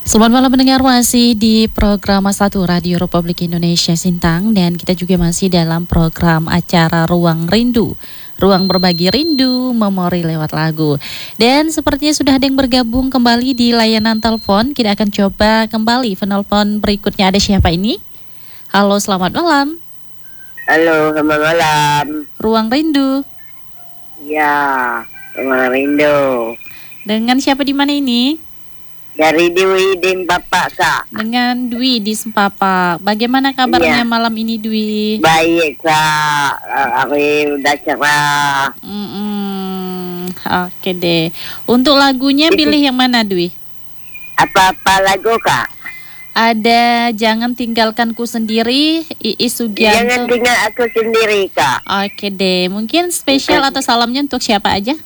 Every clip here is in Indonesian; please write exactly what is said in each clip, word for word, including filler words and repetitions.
Selamat malam pendengar, masih di program satu Radio Republik Indonesia Sintang, dan kita juga masih dalam program acara Ruang Rindu. Ruang berbagi rindu, memori lewat lagu. Dan sepertinya sudah ada yang bergabung kembali di layanan telepon. Kita akan coba kembali penelpon berikutnya. Ada siapa ini? Halo, selamat malam. Halo, selamat malam. Ruang Rindu. Ya, Ruang Rindu. Dengan siapa di mana ini? Dari Dwi di Bapak, Kak. Dengan Dwi di Sempapa. Bagaimana kabarnya Ya. malam ini, Dwi? Baik, Kak. Aku udah cerah. Mm-mm. Oke deh. Untuk lagunya pilih yang mana, Dwi? Apa-apa lagu, Kak? Ada Jangan Tinggalkanku Sendiri, Iis Sugianto. Jangan tinggal aku sendiri, Kak. Oke deh. Mungkin spesial atau salamnya untuk siapa aja?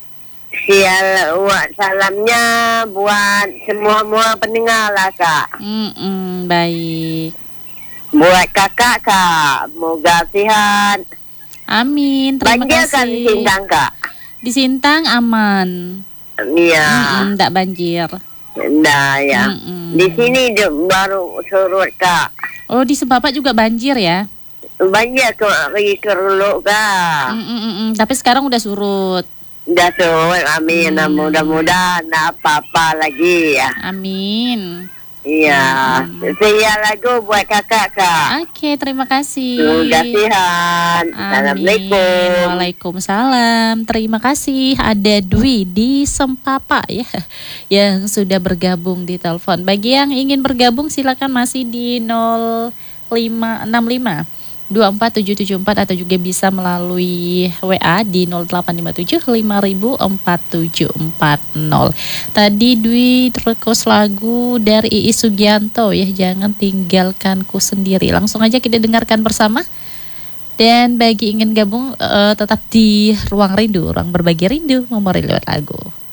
Sial, buat salamnya buat semua-semua pendengar lah, Kak. Mm-mm, baik. Buat kakak, Kak. Moga sehat. Amin. Terima Banjir kan di kasih. Sintang, Kak? Di Sintang aman. Iya. Mm-mm, nggak banjir. Nah, ya. Mm-mm. Di sini dia baru surut, Kak. Oh, di Sempapa juga banjir ya? Banyak ke pergi ke Rulu, Kak. Mm-mm-mm. Tapi sekarang udah surut. Udah surut, amin. Hmm. Mudah-mudahan tak apa-apa lagi ya. Amin. Iya. Hmm. Saya lagu buat kakak, Kak. Oke, terima kasih. Semoga sehat. Amin. Assalamualaikum. Waalaikumsalam. Terima kasih. Ada Dwi di Sempapa ya, yang sudah bergabung di telepon. Bagi yang ingin bergabung silakan masih di nol lima enam lima dua empat tujuh tujuh empat atau juga bisa melalui W A di nol delapan lima tujuh lima nol nol empat tujuh empat nol. Tadi Dwi request lagu dari Iis Sugianto ya, Jangan Tinggalkanku Sendiri. Langsung aja kita dengarkan bersama. Dan bagi ingin gabung uh, tetap di Ruang Rindu, ruang berbagi rindu, memori lewat lagu.